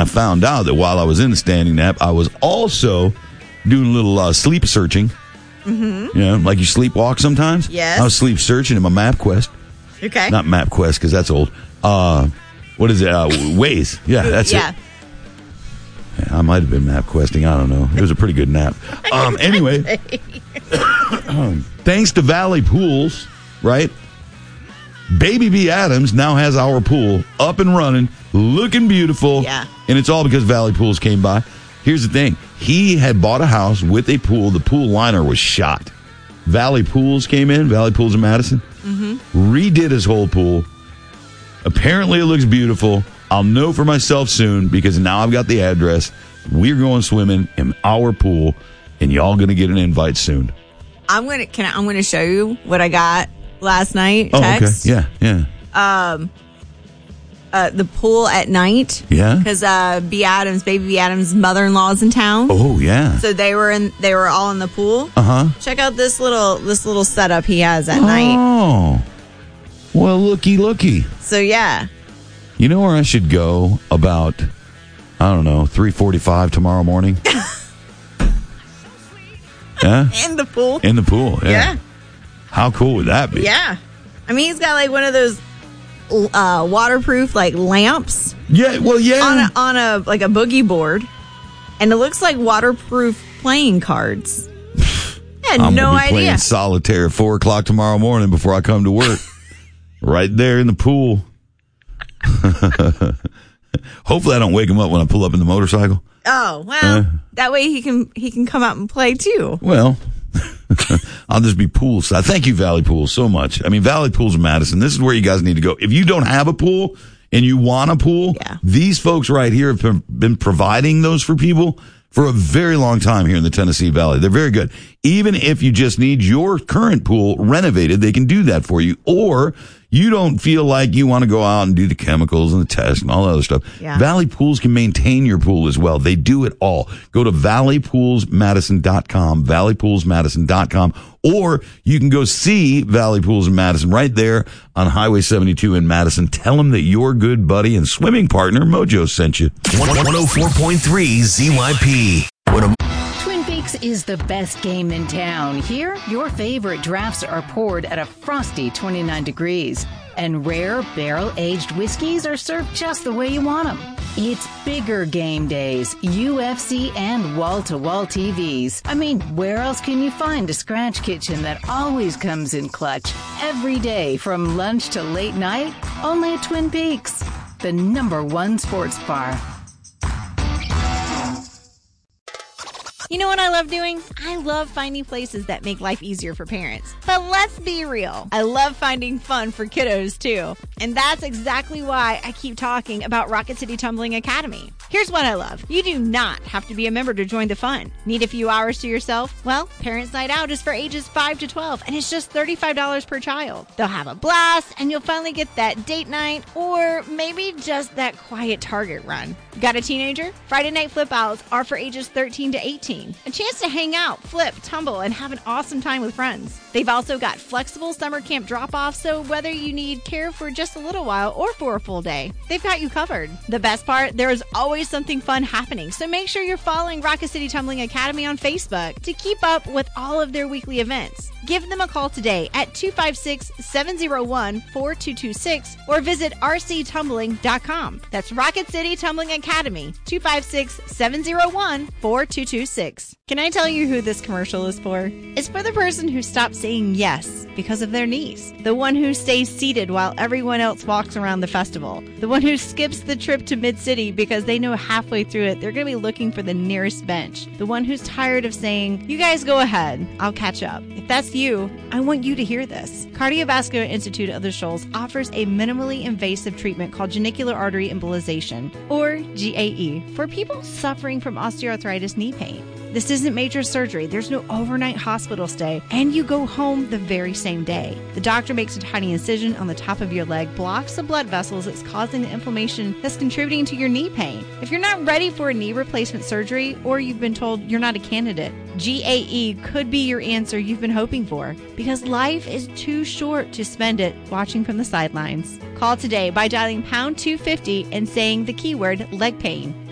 I found out that while I was in the standing nap, I was also doing a little sleep searching. Mm-hmm. You know, like you sleepwalk sometimes. Yes. I was sleep searching in my MapQuest. Okay. Not MapQuest because that's old. What is it? Waze. Yeah, that's it. I might have been MapQuesting. I don't know. It was a pretty good nap. Anyway, thanks to Valley Pools, right? Baby B. Adams now has our pool up and running, looking beautiful. Yeah. And it's all because Valley Pools came by. Here's the thing. He had bought a house with a pool. The pool liner was shot. Valley Pools came in, Valley Pools in Madison, redid his whole pool. Apparently it looks beautiful. I'll know for myself soon because now I've got the address. We're going swimming in our pool, and y'all going to get an invite soon. I'm gonna show you what I got last night. Text. Okay. Yeah. The pool at night. Yeah. Because baby B. Adams' mother-in-law's in town. Oh yeah. So they were all in the pool. Check out this little setup he has at night. Oh. Well, looky. So yeah. You know where I should go about, I don't know, 3:45 tomorrow morning? Yeah? In the pool. In the pool, yeah. Yeah. How cool would that be? Yeah. I mean, he's got like one of those waterproof like lamps. Yeah, well, yeah. On a like a boogie board. And it looks like waterproof playing cards. I had I'm no gonna be idea. playing solitaire at 4 o'clock tomorrow morning before I come to work. Right there in the pool. Hopefully I don't wake him up when I pull up in the motorcycle. Oh, well, that way he can come out and play too. Well, I'll just be poolside. Thank you, Valley Pools, so much. I mean, Valley Pools in Madison, this is where you guys need to go. If you don't have a pool and you want a pool, these folks right here have been providing those for people for a very long time here in the Tennessee Valley. They're very good. Even if you just need your current pool renovated, they can do that for you. Or you don't feel like you want to go out and do the chemicals and the tests and all that other stuff. Yeah. Valley Pools can maintain your pool as well. They do it all. Go to valleypoolsmadison.com, valleypoolsmadison.com, or you can go see Valley Pools in Madison right there on Highway 72 in Madison. Tell them that your good buddy and swimming partner, Mojo, sent you. 104.3 ZYP. Twin Peaks is the best game in town. Here, your favorite drafts are poured at a frosty 29 degrees. And rare barrel-aged whiskeys are served just the way you want them. It's bigger game days, UFC, and wall-to-wall TVs. I mean, where else can you find a scratch kitchen that always comes in clutch? Every day, from lunch to late night, only at Twin Peaks, the #1 sports bar. You know what I love doing? I love finding places that make life easier for parents. But let's be real. I love finding fun for kiddos too. And that's exactly why I keep talking about Rocket City Tumbling Academy. Here's what I love. You do not have to be a member to join the fun. Need a few hours to yourself? Well, Parents Night Out is for ages 5 to 12 and it's just $35 per child. They'll have a blast and you'll finally get that date night or maybe just that quiet Target run. Got a teenager? Friday night flip outs are for ages 13 to 18. A chance to hang out, flip, tumble, and have an awesome time with friends. They've also got flexible summer camp drop-offs, so whether you need care for just a little while or for a full day, they've got you covered. The best part, there is always something fun happening, so make sure you're following Rocket City Tumbling Academy on Facebook to keep up with all of their weekly events. Give them a call today at 256-701-4226 or visit rctumbling.com. That's Rocket City Tumbling Academy, 256-701-4226. Can I tell you who this commercial is for? It's for the person who stopped saying yes because of their knees. The one who stays seated while everyone else walks around the festival. The one who skips the trip to Mid-City because they know halfway through it they're going to be looking for the nearest bench. The one who's tired of saying, you guys go ahead, I'll catch up. If that's you, I want you to hear this. Cardiovascular Institute of the Shoals offers a minimally invasive treatment called genicular artery embolization, or GAE, for people suffering from osteoarthritis knee pain. This isn't major surgery. There's no overnight hospital stay, and you go home the very same day. The doctor makes a tiny incision on the top of your leg, blocks the blood vessels that's causing the inflammation that's contributing to your knee pain. If you're not ready for a knee replacement surgery, or you've been told you're not a candidate, GAE could be your answer you've been hoping for, because life is too short to spend it watching from the sidelines. Call today by dialing pound 250 and saying the keyword leg pain.